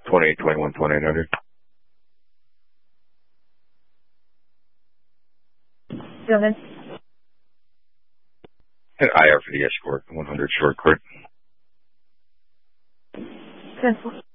2821 2800. Gentlemen. And IR for the escort, 100 short court. 10-4.